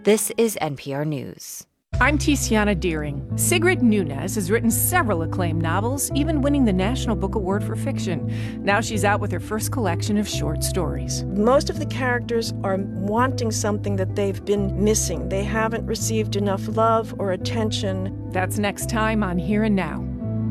This is NPR News. I'm Tiziana Deering. Sigrid Nunez has written several acclaimed novels, even winning the National Book Award for Fiction. Now she's out with her first collection of short stories. Most of the characters are wanting something that they've been missing. They haven't received enough love or attention. That's next time on Here and Now.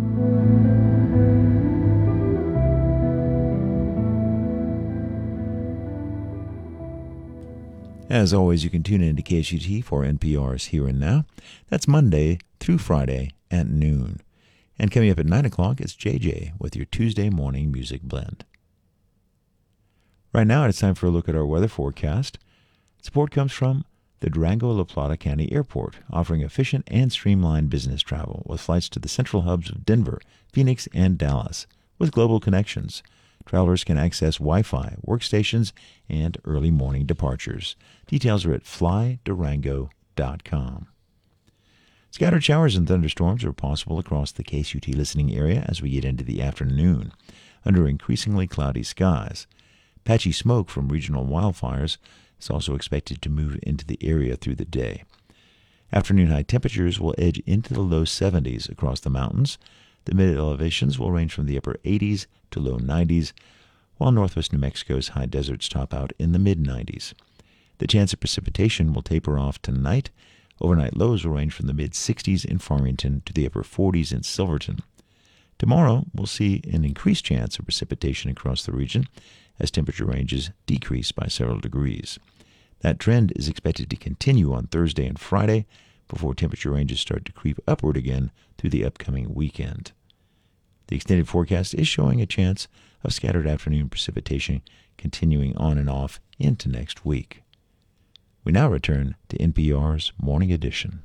As always, you can tune in to KSUT for NPR's Here and Now. That's Monday through Friday at noon. And coming up at 9 o'clock is JJ with your Tuesday morning music blend. Right now, it's time for a look at our weather forecast. Support comes from the Durango-La Plata County Airport, offering efficient and streamlined business travel with flights to the central hubs of Denver, Phoenix, and Dallas. With global connections, travelers can access Wi-Fi, workstations, and early morning departures. Details are at flydurango.com. Scattered showers and thunderstorms are possible across the KSUT listening area as we get into the afternoon, under increasingly cloudy skies. Patchy smoke from regional wildfires is also expected to move into the area through the day. Afternoon high temperatures will edge into the low 70s across the mountains. The mid-elevations will range from the upper 80s to low 90s, while northwest New Mexico's high deserts top out in the mid-90s. The chance of precipitation will taper off tonight. Overnight lows will range from the mid-60s in Farmington to the upper 40s in Silverton. Tomorrow, we'll see an increased chance of precipitation across the region as temperature ranges decrease by several degrees. That trend is expected to continue on Thursday and Friday before temperature ranges start to creep upward again through the upcoming weekend. The extended forecast is showing a chance of scattered afternoon precipitation continuing on and off into next week. We now return to NPR's Morning Edition.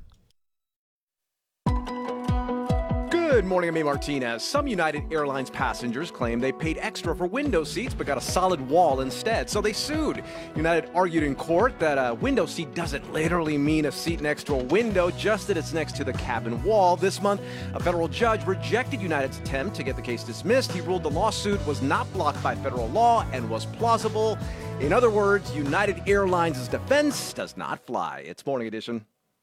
Good morning, I'm A. Martinez. Some United Airlines passengers claim they paid extra for window seats but got a solid wall instead, so they sued. United argued in court that a window seat doesn't literally mean a seat next to a window, just that it's next to the cabin wall. This month, a federal judge rejected United's attempt to get the case dismissed. He ruled the lawsuit was not blocked by federal law and was plausible. In other words, United Airlines' defense does not fly. It's Morning Edition.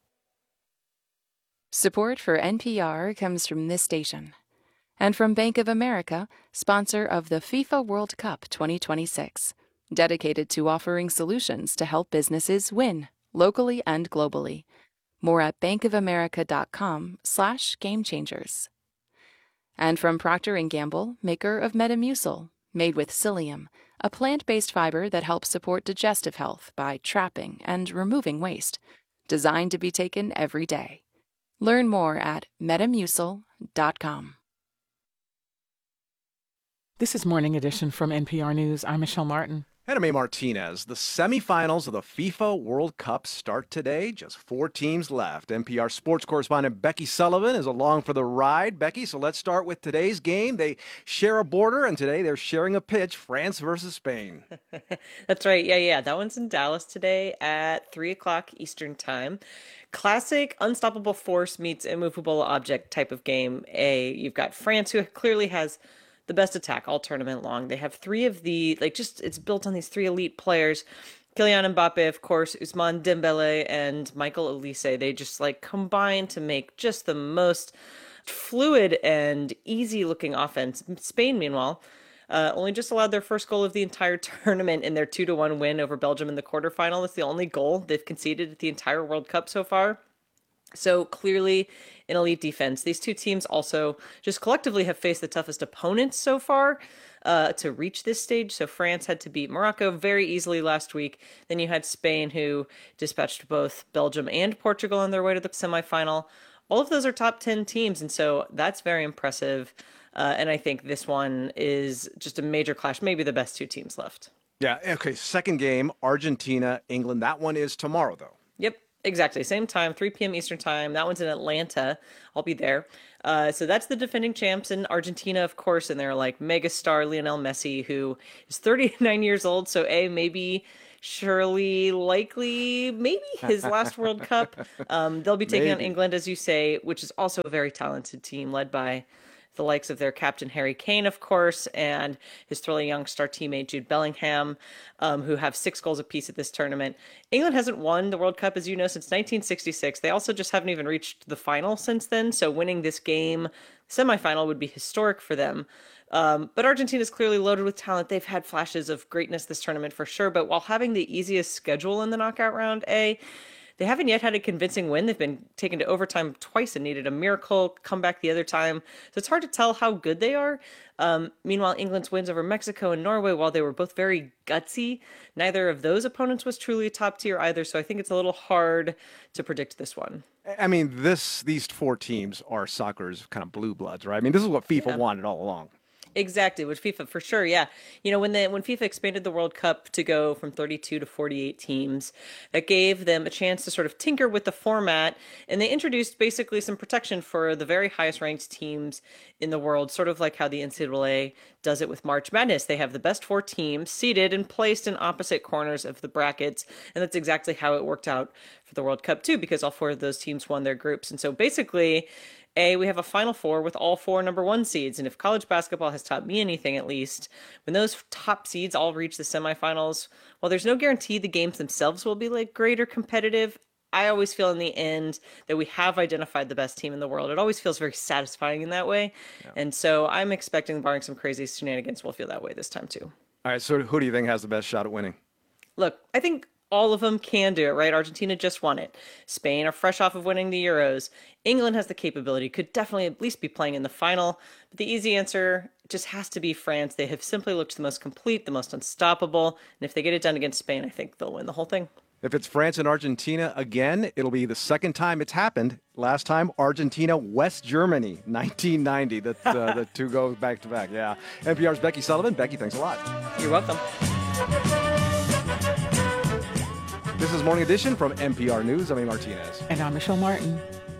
Support for NPR comes from this station and from Bank of America, sponsor of the FIFA World Cup 2026, dedicated to offering solutions to help businesses win locally and globally. More at bankofamerica.com/gamechangers. And from Procter & Gamble, maker of Metamucil, made with psyllium, a plant-based fiber that helps support digestive health by trapping and removing waste, designed to be taken every day. Learn more at metamucil.com. This is Morning Edition from NPR News. I'm Michelle Martin. And I'm A. Martinez. The semifinals of the FIFA World Cup start today. Just 4 teams left. NPR sports correspondent Becky Sullivan is along for the ride. Becky, so let's start with today's game. They share a border, and today they're sharing a pitch, France versus Spain. That's right. Yeah. That one's in Dallas today at 3 o'clock Eastern Time. Classic unstoppable force meets immovable object type of game. You've got France, who clearly has the best attack all tournament long. They have 3 of the, it's built on these 3 elite players. Kylian Mbappe, of course, Ousmane Dembele, and Michael Olise. They just combine to make just the most fluid and easy looking offense. Spain, meanwhile, only just allowed their first goal of the entire tournament in their 2-1 win over Belgium in the quarterfinal. It's the only goal they've conceded at the entire World Cup so far. So clearly an elite defense. These two teams also just collectively have faced the toughest opponents so far to reach this stage. So France had to beat Morocco very easily last week. Then you had Spain, who dispatched both Belgium and Portugal on their way to the semifinal. All of those are top 10 teams, and so that's very impressive. And I think this one is just a major clash, maybe the best 2 teams left. Yeah, okay, second game, Argentina, England. That one is tomorrow, though. Yep. Exactly. Same time, 3 p.m. Eastern time. That one's in Atlanta. I'll be there. So that's the defending champs in Argentina, of course, and they're megastar Lionel Messi, who is 39 years old. So maybe his last World Cup. They'll be taking on England, as you say, which is also a very talented team led by the likes of their captain Harry Kane, of course, and his thrilling young star teammate Jude Bellingham, who have 6 goals apiece at this tournament. England hasn't won the World Cup, as you know, since 1966. They also just haven't even reached the final since then, so winning this game, semifinal, would be historic for them. But Argentina is clearly loaded with talent. They've had flashes of greatness this tournament for sure, but while having the easiest schedule in the knockout round, they haven't yet had a convincing win. They've been taken to overtime twice and needed a miracle comeback the other time. So it's hard to tell how good they are. Meanwhile, England's wins over Mexico and Norway, while they were both very gutsy, neither of those opponents was truly top tier either. So I think it's a little hard to predict this one. I mean, these 4 teams are soccer's kind of blue bloods, right? I mean, this is what FIFA wanted all along. Exactly, with FIFA for sure, yeah. You know, when FIFA expanded the World Cup to go from 32 to 48 teams, that gave them a chance to sort of tinker with the format, and they introduced basically some protection for the very highest ranked teams in the world, sort of like how the NCAA does it with March Madness. They have the best 4 teams seated and placed in opposite corners of the brackets, and that's exactly how it worked out for the World Cup too, because all 4 of those teams won their groups. And so basically, we have a Final Four with all 4 number 1 seeds. And if college basketball has taught me anything, at least, when those top seeds all reach the semifinals, while there's no guarantee the games themselves will be like great or competitive, I always feel in the end that we have identified the best team in the world. It always feels very satisfying in that way. Yeah. And so I'm expecting, barring some crazy shenanigans, we'll feel that way this time too. All right, so who do you think has the best shot at winning? Look, I think all of them can do it, right? Argentina just won it. Spain are fresh off of winning the Euros. England has the capability, could definitely at least be playing in the final. But the easy answer just has to be France. They have simply looked the most complete, the most unstoppable. And if they get it done against Spain, I think they'll win the whole thing. If it's France and Argentina again, it'll be the second time it's happened. Last time, Argentina, West Germany, 1990. The 2 go back to back. Yeah. NPR's Becky Sullivan. Becky, thanks a lot. You're welcome. This is Morning Edition from NPR News. I'm A. Martinez. And I'm Michelle Martin.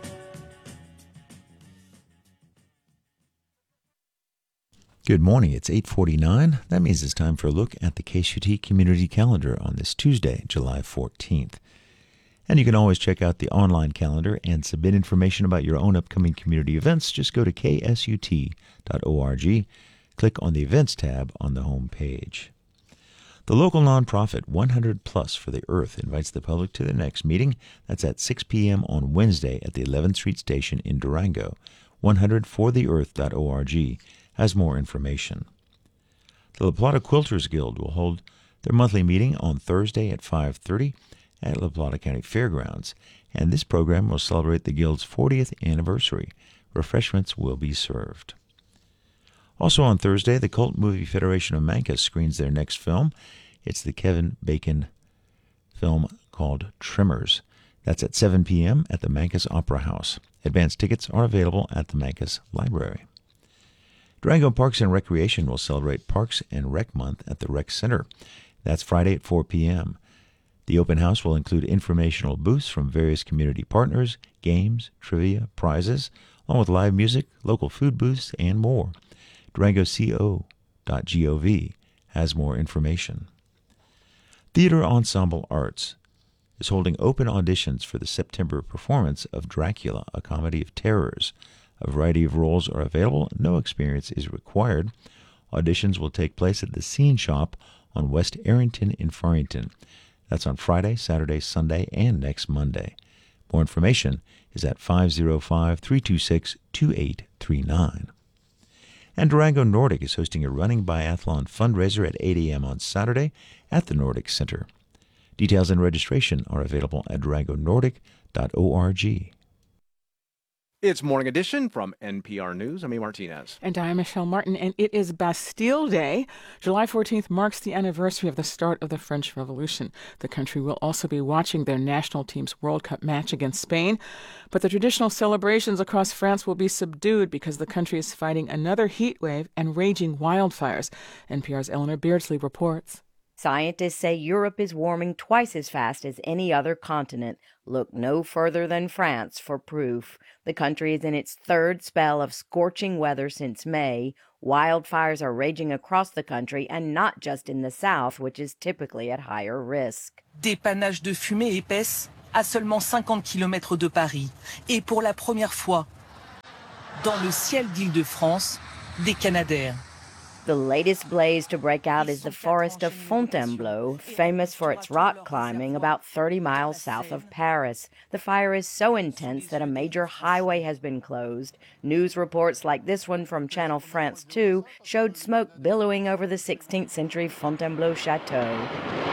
Good morning. It's 8:49. That means it's time for a look at the KSUT Community Calendar on this Tuesday, July 14th. And you can always check out the online calendar and submit information about your own upcoming community events. Just go to ksut.org, click on the Events tab on the home page. The local nonprofit 100 Plus for the Earth invites the public to their next meeting. That's at 6 p.m. on Wednesday at the 11th Street Station in Durango. 100fortheearth.org has more information. The La Plata Quilters Guild will hold their monthly meeting on Thursday at 5:30 at La Plata County Fairgrounds, and this program will celebrate the Guild's 40th anniversary. Refreshments will be served. Also on Thursday, the Cult Movie Federation of Mancos screens their next film. It's the Kevin Bacon film called Tremors. That's at 7 p.m. at the Mancos Opera House. Advance tickets are available at the Mancos Library. Durango Parks and Recreation will celebrate Parks and Rec Month at the Rec Center. That's Friday at 4 p.m. The open house will include informational booths from various community partners, games, trivia, prizes, along with live music, local food booths, and more. DurangoCO.gov has more information. Theater Ensemble Arts is holding open auditions for the September performance of Dracula, a comedy of terrors. A variety of roles are available. No experience is required. Auditions will take place at the Scene Shop on West Arrington in Farrington. That's on Friday, Saturday, Sunday, and next Monday. More information is at 505-326-2839. And Durango Nordic is hosting a running biathlon fundraiser at 8 a.m. on Saturday at the Nordic Center. Details and registration are available at durangonordic.org. It's Morning Edition from NPR News. I'm A. Martinez. And I'm Michelle Martin, and it is Bastille Day. July 14th marks the anniversary of the start of the French Revolution. The country will also be watching their national team's World Cup match against Spain. But the traditional celebrations across France will be subdued because the country is fighting another heat wave and raging wildfires. NPR's Eleanor Beardsley reports. Scientists say Europe is warming twice as fast as any other continent. Look no further than France for proof. The country is in its third spell of scorching weather since May. Wildfires are raging across the country, and not just in the south, which is typically at higher risk. Des panaches de fumée épaisse à seulement 50 km de Paris. Et pour la première fois, dans le ciel d'Île-de-France, des Canadaires. The latest blaze to break out is the forest of Fontainebleau, famous for its rock climbing about 30 miles south of Paris. The fire is so intense that a major highway has been closed. News reports like this one from Channel France 2 showed smoke billowing over the 16th century Fontainebleau chateau.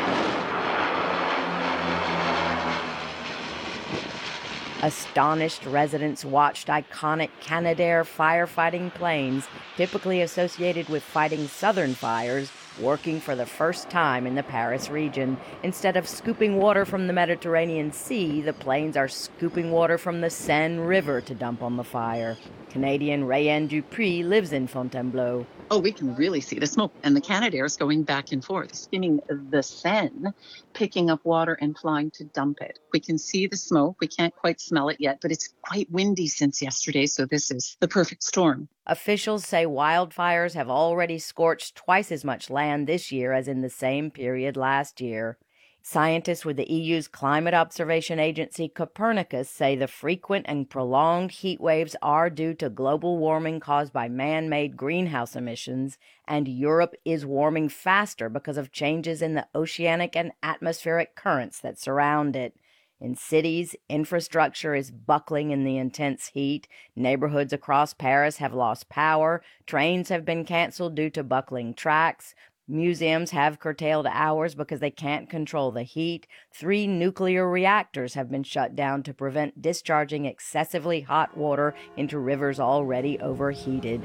Astonished residents watched iconic Canadair firefighting planes, typically associated with fighting southern fires, working for the first time in the Paris region. Instead of scooping water from the Mediterranean Sea, the planes are scooping water from the Seine River to dump on the fire. Canadian Rayanne Dupree lives in Fontainebleau. Oh, we can really see the smoke and the Canadairs going back and forth, spinning the Seine, picking up water and flying to dump it. We can see the smoke. We can't quite smell it yet, but it's quite windy since yesterday, so this is the perfect storm. Officials say wildfires have already scorched twice as much land this year as in the same period last year. Scientists with the EU's climate observation agency Copernicus say the frequent and prolonged heat waves are due to global warming caused by man-made greenhouse emissions, and Europe is warming faster because of changes in the oceanic and atmospheric currents that surround it. In cities, infrastructure is buckling in the intense heat. Neighborhoods across Paris have lost power. Trains have been canceled due to buckling tracks. Museums have curtailed hours because they can't control the heat. 3 nuclear reactors have been shut down to prevent discharging excessively hot water into rivers already overheated.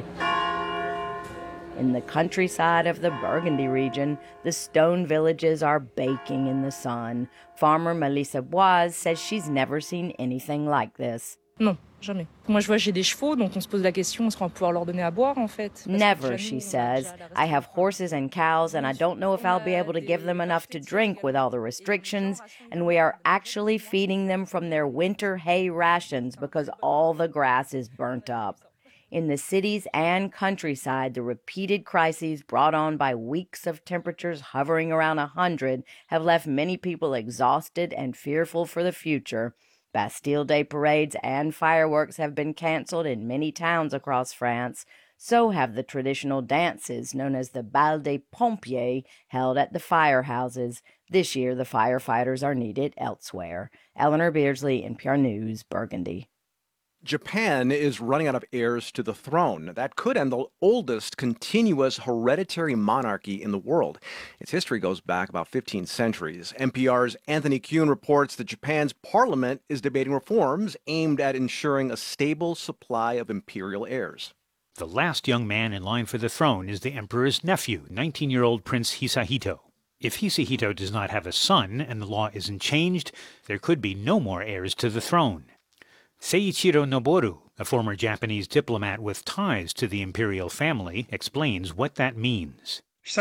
In the countryside of the Burgundy region, the stone villages are baking in the sun. Farmer Melissa Boise says she's never seen anything like this. Non, jamais. Moi, je vois, j'ai des chevaux, donc on se pose la question, est-ce qu'on va pouvoir leur donner à boire, en fait? Never, she says. I have horses and cows, and I don't know if I'll be able to give them enough to drink with all the restrictions, and we are actually feeding them from their winter hay rations because all the grass is burnt up. In the cities and countryside, the repeated crises brought on by weeks of temperatures hovering around 100 have left many people exhausted and fearful for the future. Bastille Day parades and fireworks have been canceled in many towns across France. So have the traditional dances known as the Bal des Pompiers held at the firehouses. This year, the firefighters are needed elsewhere. Eleanor Beardsley, NPR News, Burgundy. Japan is running out of heirs to the throne. That could end the oldest continuous hereditary monarchy in the world. Its history goes back about 15 centuries. NPR's Anthony Kuhn reports that Japan's parliament is debating reforms aimed at ensuring a stable supply of imperial heirs. The last young man in line for the throne is the emperor's nephew, 19-year-old Prince Hisahito. If Hisahito does not have a son and the law isn't changed, there could be no more heirs to the throne. Seiichiro Noboru, a former Japanese diplomat with ties to the imperial family, explains what that means.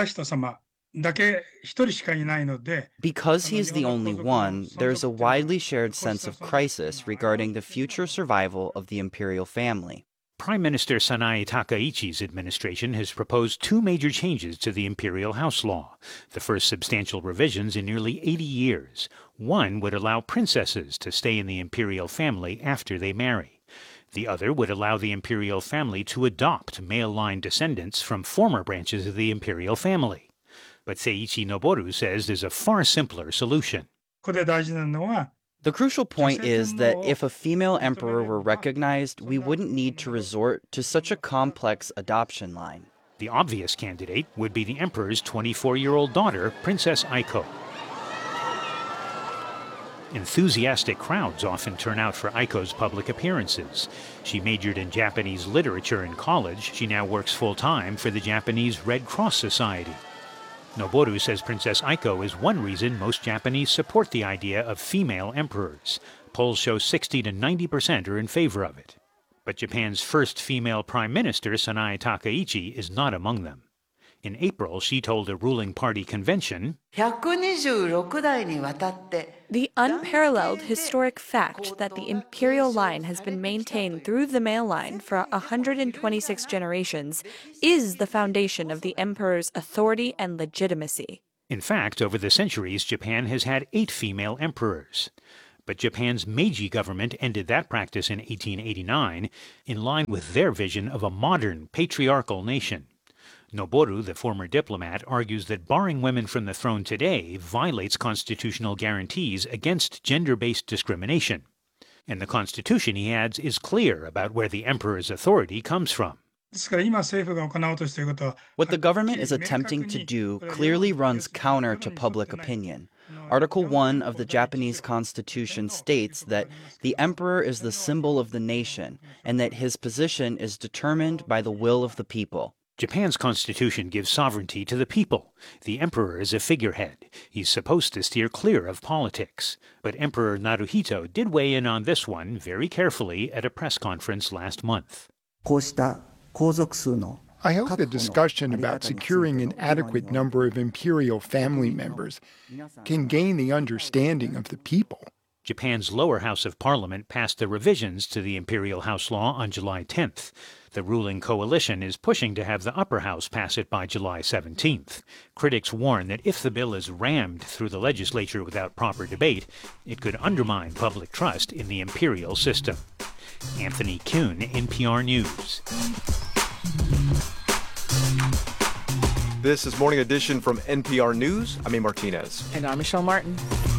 Because he is the only one, there is a widely shared sense of crisis regarding the future survival of the imperial family. Prime Minister Sanae Takaichi's administration has proposed 2 major changes to the imperial house law, the first substantial revisions in nearly 80 years. One would allow princesses to stay in the imperial family after they marry. The other would allow the imperial family to adopt male-line descendants from former branches of the imperial family. But Seiichi Noboru says there's a far simpler solution. The crucial point is that if a female emperor were recognized, we wouldn't need to resort to such a complex adoption line. The obvious candidate would be the emperor's 24-year-old daughter, Princess Aiko. Enthusiastic crowds often turn out for Aiko's public appearances. She majored in Japanese literature in college. She now works full-time for the Japanese Red Cross Society. Noboru says Princess Aiko is one reason most Japanese support the idea of female emperors. Polls show 60 to 90% are in favor of it. But Japan's first female prime minister, Sanae Takaichi, is not among them. In April, she told a ruling party convention, "The unparalleled historic fact that the imperial line has been maintained through the male line for 126 generations is the foundation of the emperor's authority and legitimacy." In fact, over the centuries, Japan has had 8 female emperors. But Japan's Meiji government ended that practice in 1889, in line with their vision of a modern, patriarchal nation. Noboru, the former diplomat, argues that barring women from the throne today violates constitutional guarantees against gender-based discrimination. And the constitution, he adds, is clear about where the emperor's authority comes from. What the government is attempting to do clearly runs counter to public opinion. Article 1 of the Japanese Constitution states that the emperor is the symbol of the nation and that his position is determined by the will of the people. Japan's constitution gives sovereignty to the people. The emperor is a figurehead. He's supposed to steer clear of politics. But Emperor Naruhito did weigh in on this one very carefully at a press conference last month. I hope the discussion about securing an adequate number of imperial family members can gain the understanding of the people. Japan's lower house of parliament passed the revisions to the imperial house law on July 10th. The ruling coalition is pushing to have the upper house pass it by July 17th. Critics warn that if the bill is rammed through the legislature without proper debate, it could undermine public trust in the imperial system. Anthony Kuhn, NPR News. This is Morning Edition from NPR News. I'm A. Martinez. And I'm Michelle Martin.